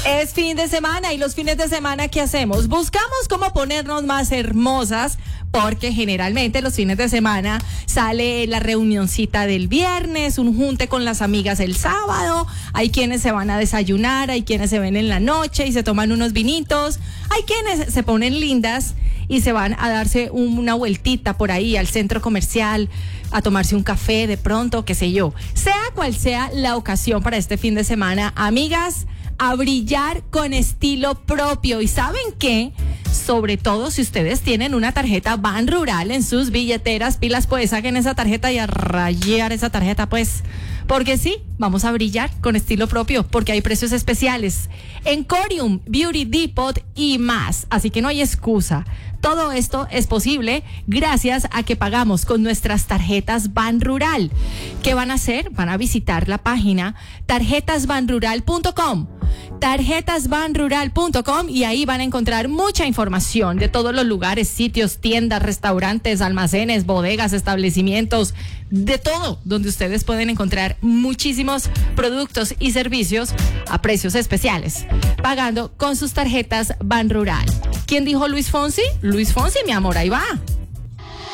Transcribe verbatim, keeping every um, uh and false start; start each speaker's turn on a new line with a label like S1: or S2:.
S1: Es fin de semana y los fines de semana, ¿qué hacemos? Buscamos cómo ponernos más hermosas, porque generalmente los fines de semana sale la reunioncita del viernes, un junte con las amigas el sábado, hay quienes se van a desayunar, hay quienes se ven en la noche y se toman unos vinitos, hay quienes se ponen lindas y se van a darse una vueltita por ahí al centro comercial, a tomarse un café de pronto, qué sé yo. Sea cual sea la ocasión para este fin de semana, amigas, a brillar con estilo propio. ¿Y saben qué? Sobre todo si ustedes tienen una tarjeta Ban Rural en sus billeteras, pilas pues, saquen esa tarjeta y a rayar esa tarjeta pues, porque sí, vamos a brillar con estilo propio, porque hay precios especiales en Corium, Beauty Depot y más, así que no hay excusa. Todo esto es posible gracias a que pagamos con nuestras tarjetas Ban Rural. ¿Qué van a hacer? Van a visitar la página tarjetas ban rural punto com. tarjetas ban rural punto com y ahí van a encontrar mucha información de todos los lugares, sitios, tiendas, restaurantes, almacenes, bodegas, establecimientos, de todo, donde ustedes pueden encontrar muchísimos productos y servicios a precios especiales, pagando con sus tarjetas Ban Rural. ¿Quién dijo Luis Fonsi? Luis Fonsi, mi amor, ahí va.